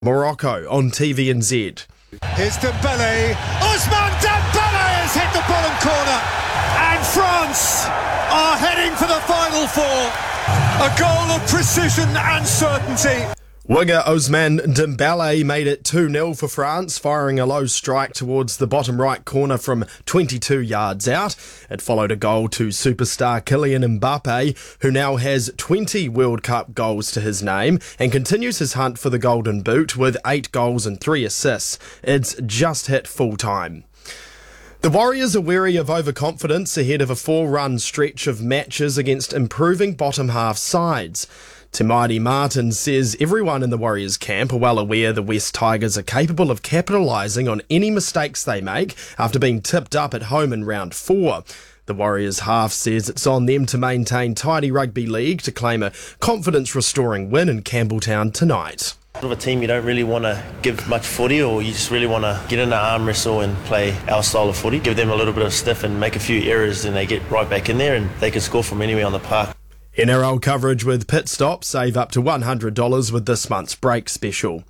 Morocco on TVNZ. Here's Dembele. Ousmane Dembele has hit the bottom corner. And France are heading for the Final Four. A goal of precision and certainty. Winger Ousmane Dembele made it 2-0 for France, firing a low strike towards the bottom right corner from 22 yards out. It followed a goal to superstar Kylian Mbappe, who now has 20 World Cup goals to his name and continues his hunt for the Golden Boot with 8 goals and 3 assists. It's just hit full time. The Warriors are wary of overconfidence ahead of a 4-run stretch of matches against improving bottom half sides. Te Maire Martin says everyone in the Warriors camp are well aware the West Tigers are capable of capitalising on any mistakes they make after being tipped up at home in round 4. The Warriors half says it's on them to maintain tidy rugby league to claim a confidence-restoring win in Campbelltown tonight. Sort of a team you don't really want to give much footy, or you just really want to get in an arm wrestle and play our style of footy, give them a little bit of stiff and make a few errors, and they get right back in there and they can score from anywhere on the park. NRL coverage with Pit Stop. Save up to $100 with this month's break special.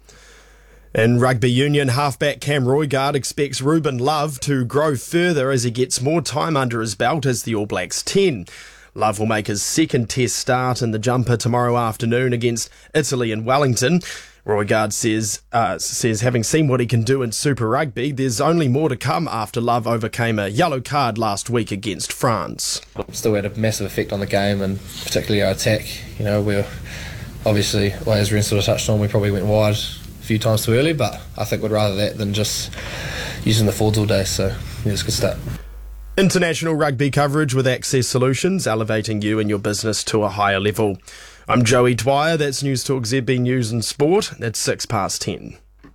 In rugby union, halfback Cam Roigard expects Ruben Love to grow further as he gets more time under his belt as the All Blacks 10. Love will make his second test start in the jumper tomorrow afternoon against Italy in Wellington. Roigard says having seen what he can do in Super Rugby, there's only more to come after Love overcame a yellow card last week against France. Still had a massive effect on the game, and particularly our attack. You know, we're obviously, well, as Ren sort of touched on, we probably went wide a few times too early, but I think we'd rather that than just using the forwards all day, so yeah, it's a good start. International rugby coverage with Access Solutions, elevating you and your business to a higher level. I'm Joey Dwyer, that's News Talk ZB News and Sport. It's 10:06.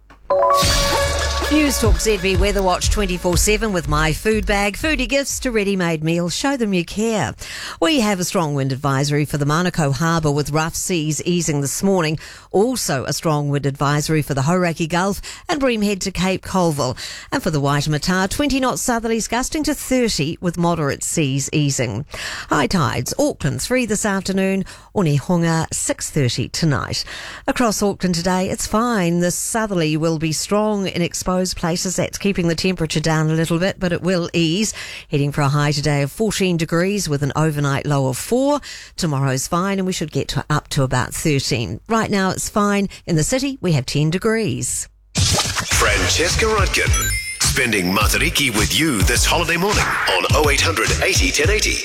News Talk ZB Weather Watch 24/7 with My Food Bag. Foodie gifts to ready-made meals. Show them you care. We have a strong wind advisory for the Manukau Harbour with rough seas easing this morning. Also a strong wind advisory for the Hauraki Gulf and Breamhead to Cape Colville. And for the Waitemata, 20 knots southerlies gusting to 30 with moderate seas easing. High tides, Auckland 3 this afternoon, Onehunga 6:30 tonight. Across Auckland today, it's fine. The southerly will be strong in exposed places. That's keeping the temperature down a little bit, but it will ease. Heading for a high today of 14 degrees with an overnight low of 4. Tomorrow's fine and we should get up to about 13. Right now it's fine. In the city we have 10 degrees. Francesca Rudkin, spending Matariki with you this holiday morning on 0800 80 1080.